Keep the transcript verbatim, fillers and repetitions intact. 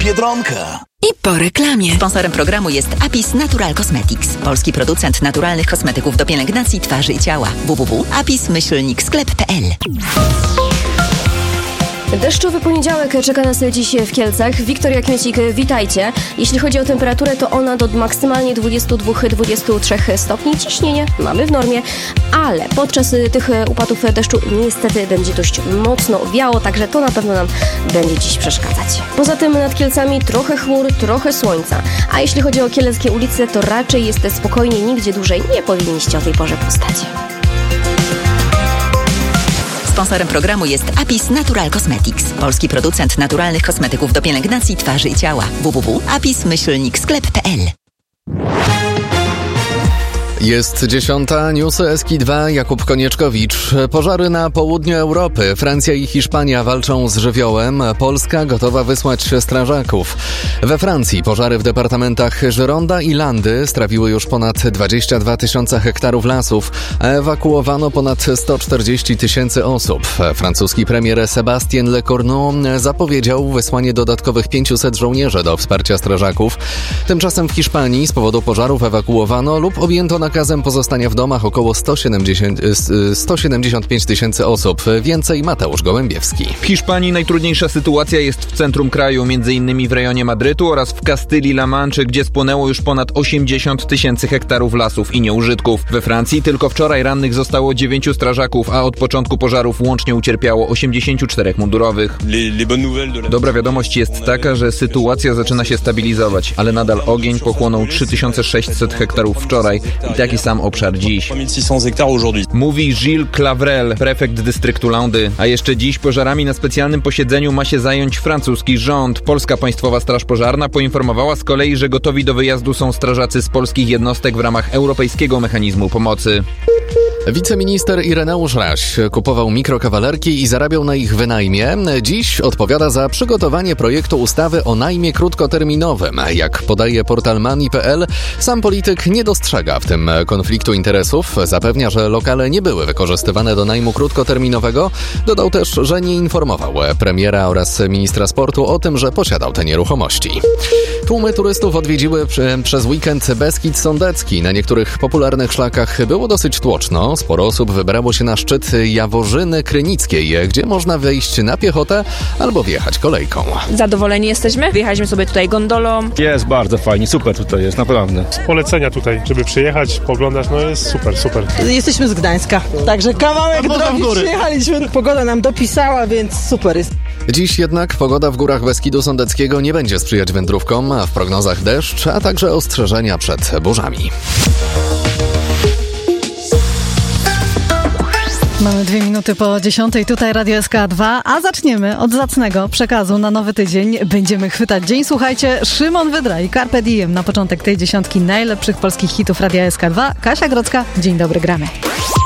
Biedronka. I po reklamie. Sponsorem programu jest Apis Natural Cosmetics, polski producent naturalnych kosmetyków do pielęgnacji twarzy i ciała. w w w kropka apis myślnik sklep kropka p l. Deszczowy poniedziałek czeka nas dziś w Kielcach. Wiktoria Kmiecik, witajcie. Jeśli chodzi o temperaturę, to ona do maksymalnie dwudziestu dwóch do dwudziestu trzech stopni. Ciśnienie mamy w normie, ale podczas tych upadów deszczu niestety będzie dość mocno wiało, także to na pewno nam będzie dziś przeszkadzać. Poza tym nad Kielcami trochę chmur, trochę słońca. A jeśli chodzi o kieleckie ulice, to raczej jest spokojnie, nigdzie dłużej nie powinniście o tej porze postać. Sponsorem programu jest Apis Natural Cosmetics, polski producent naturalnych kosmetyków do pielęgnacji twarzy i ciała. w w w kropka apis myślnik sklep kropka p l. Jest dziesiąta, newsy Eski dwa, Jakub Konieczkowicz. Pożary na południu Europy. Francja i Hiszpania walczą z żywiołem. Polska gotowa wysłać strażaków. We Francji pożary w departamentach Gironda i Landy strawiły już ponad dwadzieścia dwa tysiące hektarów lasów, a ewakuowano ponad sto czterdzieści tysięcy osób. Francuski premier Sébastien Lecornu zapowiedział wysłanie dodatkowych pięciuset żołnierzy do wsparcia strażaków. Tymczasem w Hiszpanii z powodu pożarów ewakuowano lub objęto nakazem pozostania w domach około sto siedemdziesiąt, sto siedemdziesiąt pięć tysięcy osób. Więcej Mateusz Gołębiewski. W Hiszpanii najtrudniejsza sytuacja jest w centrum kraju, między innymi w rejonie Madrytu oraz w Kastylii-La Manczy, gdzie spłonęło już ponad osiemdziesiąt tysięcy hektarów lasów i nieużytków. We Francji tylko wczoraj rannych zostało dziewięciu strażaków, a od początku pożarów łącznie ucierpiało osiemdziesięciu czterech mundurowych. Dobra wiadomość jest taka, że sytuacja zaczyna się stabilizować, ale nadal ogień pochłonął trzy tysiące sześćset hektarów wczoraj i taki sam obszar dziś. Mówi Gilles Clavrel, prefekt dystryktu Landy. A jeszcze dziś pożarami na specjalnym posiedzeniu ma się zająć francuski rząd. Polska Państwowa Straż Pożarna poinformowała z kolei, że gotowi do wyjazdu są strażacy z polskich jednostek w ramach Europejskiego Mechanizmu Pomocy. Wiceminister Ireneusz Raś kupował mikrokawalerki i zarabiał na ich wynajmie. Dziś odpowiada za przygotowanie projektu ustawy o najmie krótkoterminowym. Jak podaje portal money kropka p l, sam polityk nie dostrzega w tym konfliktu interesów. Zapewnia, że lokale nie były wykorzystywane do najmu krótkoterminowego. Dodał też, że nie informował premiera oraz ministra sportu o tym, że posiadał te nieruchomości. Tłumy turystów odwiedziły przez weekend Beskid Sądecki. Na niektórych popularnych szlakach było dosyć tłoczno. Sporo osób wybrało się na szczyt Jaworzyny Krynickiej, gdzie można wejść na piechotę albo wjechać kolejką. Zadowoleni jesteśmy. Wjechaliśmy sobie tutaj gondolą. Jest bardzo fajnie, super tutaj jest, naprawdę. Z polecenia tutaj, żeby przyjechać, pooglądać, no jest super, super. Jesteśmy z Gdańska, także kawałek drogi przyjechaliśmy. Pogoda nam dopisała, więc super jest. Dziś jednak pogoda w górach Beskidu Sądeckiego nie będzie sprzyjać wędrówkom, a w prognozach deszcz, a także ostrzeżenia przed burzami. Mamy dwie minuty po dziesiątej, tutaj Radio S K dwa, a zaczniemy od zacnego przekazu na nowy tydzień. Będziemy chwytać dzień. Słuchajcie, Szymon Wydra i Carpe Diem na początek tej dziesiątki najlepszych polskich hitów Radia S K dwa. Kasia Grodzka, dzień dobry, gramy.